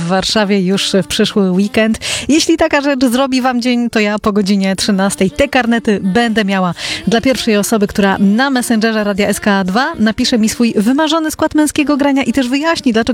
w Warszawie już w przyszły weekend. Jeśli taka rzecz zrobi wam dzień, to ja po godzinie 13 te karnety będę miała dla pierwszej osoby, która na Messengerze Radia SK2 napisze mi swój wymarzony skład męskiego grania i też wyjaśni, dlaczego